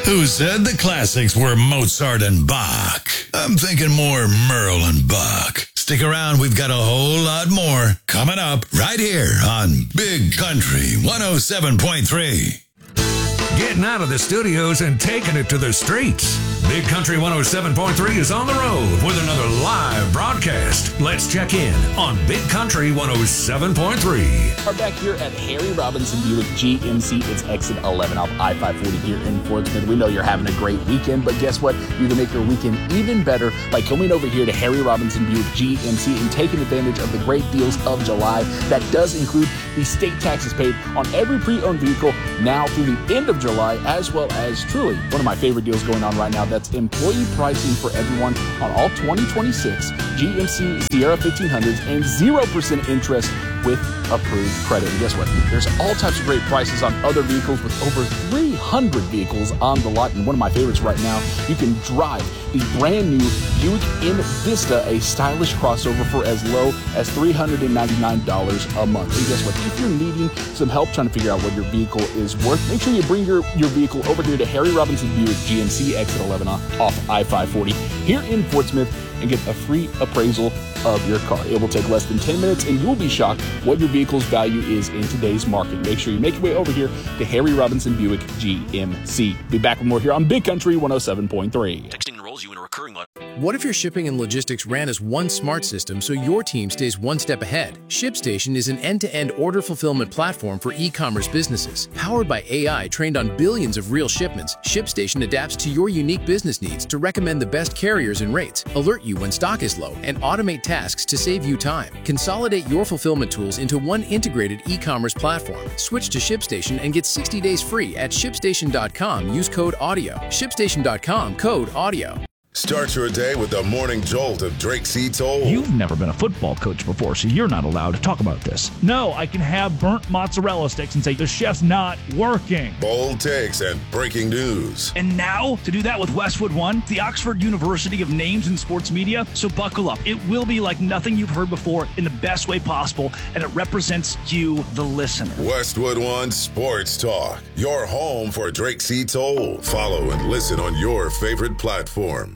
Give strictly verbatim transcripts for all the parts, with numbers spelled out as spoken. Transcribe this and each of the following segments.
Who said the classics were Mozart and Bach? I'm thinking more Merle and Buck. Stick around, we've got a whole lot more coming up right here on Big Country one oh seven point three. Getting out of the studios and taking it to the streets. Big Country one oh seven point three is on the road with another live broadcast. Let's check in on Big Country one oh seven point three. We're back here at Harry Robinson Buick G M C. It's exit eleven off I five forty here in Fort Smith. We know you're having a great weekend, but guess what? You can make your weekend even better by coming over here to Harry Robinson Buick G M C and taking advantage of the great deals of July. That does include the state taxes paid on every pre-owned vehicle now through the end of July, as well as truly one of my favorite deals going on right now. That's employee pricing for everyone on all twenty twenty-six G M C Sierra fifteen hundreds and zero percent interest with approved credit. And guess what? There's all types of great prices on other vehicles with over three hundred vehicles on the lot. And one of my favorites right now, you can drive the brand new Buick Envista, a stylish crossover for as low as three hundred ninety-nine dollars a month. And guess what? If you're needing some help trying to figure out what your vehicle is worth, make sure you bring your, your vehicle over here to Harry Robinson Buick G M C, exit eleven off I five forty here in Fort Smith, and get a free appraisal of your car. It will take less than ten minutes, and you'll be shocked what your vehicle's value is in today's market. Make sure you make your way over here to Harry Robinson Buick G M C. Be back with more here on Big Country one oh seven point three. Texting enrolls you in a recurring line. What if your shipping and logistics ran as one smart system so your team stays one step ahead? ShipStation is an end-to-end order fulfillment platform for e-commerce businesses. Powered by A I trained on billions of real shipments, ShipStation adapts to your unique business needs to recommend the best carriers and rates, alert you when stock is low, and automate tasks to save you time. Consolidate your fulfillment tools into one integrated e-commerce platform. Switch to ShipStation and get sixty days free at ShipStation dot com. Use code AUDIO. ShipStation dot com, code AUDIO. Start your day with the morning jolt of Drake C. Toll. You've never been a football coach before, so you're not allowed to talk about this. No, I can have burnt mozzarella sticks and say the chef's not working. Bold takes and breaking news. And now, to do that with Westwood One, the Oxford University of Names in Sports Media. So buckle up. It will be like nothing you've heard before in the best way possible, and it represents you, the listener. Westwood One Sports Talk, your home for Drake C. Toll. Follow and listen on your favorite platform.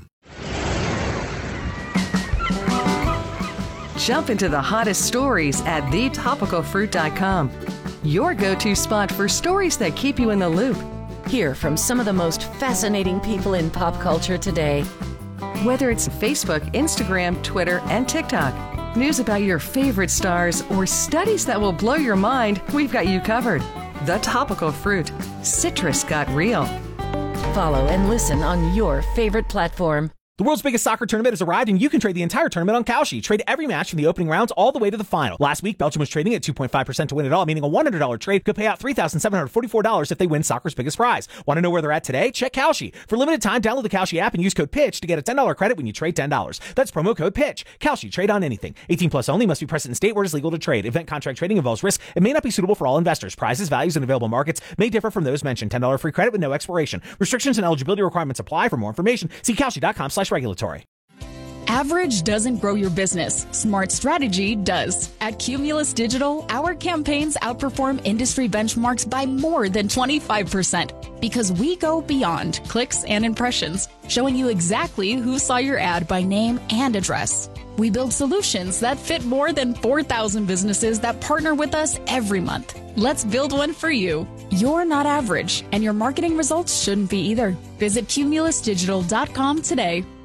Jump into the hottest stories at the topical fruit dot com. Your go-to spot for stories that keep you in the loop. Hear from some of the most fascinating people in pop culture today. Whether it's Facebook, Instagram, Twitter, and TikTok, news about your favorite stars, or studies that will blow your mind, we've got you covered. The Topical Fruit. Citrus got real. Follow and listen on your favorite platform. The world's biggest soccer tournament has arrived, and you can trade the entire tournament on Kalshi. Trade every match from the opening rounds all the way to the final. Last week, Belgium was trading at two point five percent to win it all, meaning a one hundred dollars trade could pay out three thousand seven hundred forty-four dollars if they win soccer's biggest prize. Want to know where they're at today? Check Kalshi. For limited time, download the Kalshi app and use code PITCH to get a ten dollars credit when you trade ten dollars. That's promo code PITCH. Kalshi. Trade on anything. eighteen plus only. Must be present in state where it is legal to trade. Event contract trading involves risk and may not be suitable for all investors. Prizes, values, and available markets may differ from those mentioned. ten dollars free credit with no expiration. Restrictions and eligibility requirements apply. For more information, see Kalshi dot com slash regulatory. Average doesn't grow your business. Smart strategy does. At Cumulus Digital, our campaigns outperform industry benchmarks by more than twenty-five percent because we go beyond clicks and impressions, showing you exactly who saw your ad by name and address. We build solutions that fit more than four thousand businesses that partner with us every month. Let's build one for you. You're not average, and your marketing results shouldn't be either. Visit Cumulus Digital dot com today.